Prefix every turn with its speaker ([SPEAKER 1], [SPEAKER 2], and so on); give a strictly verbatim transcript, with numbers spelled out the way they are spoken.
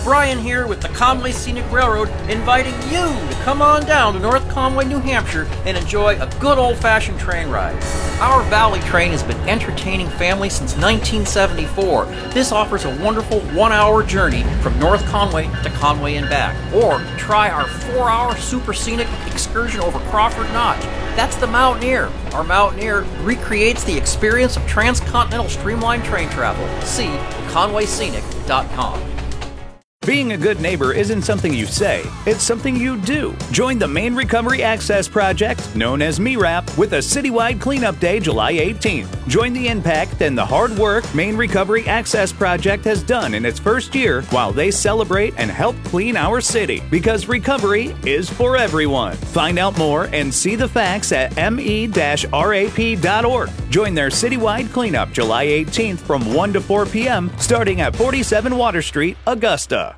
[SPEAKER 1] Brian here with the Conway Scenic Railroad, inviting you to come on down to North Conway, New Hampshire and enjoy a good old-fashioned train ride. Our Valley Train has been entertaining families since nineteen seventy-four. This offers a wonderful one-hour journey from North Conway to Conway and back. Or try our four-hour super scenic excursion over Crawford Notch. That's the Mountaineer. Our Mountaineer recreates the experience of transcontinental streamlined train travel. See conway scenic dot com.
[SPEAKER 2] Being a good neighbor isn't something you say, it's something you do. Join the Main Recovery Access Project, known as M R A P, with a citywide cleanup day July eighteenth. Join the impact and the hard work Main Recovery Access Project has done in its first year while they celebrate and help clean our city. Because recovery is for everyone. Find out more and see the facts at m e dash r a p dot org. Join their citywide cleanup July eighteenth from one to four p m starting at forty-seven Water Street, Augusta.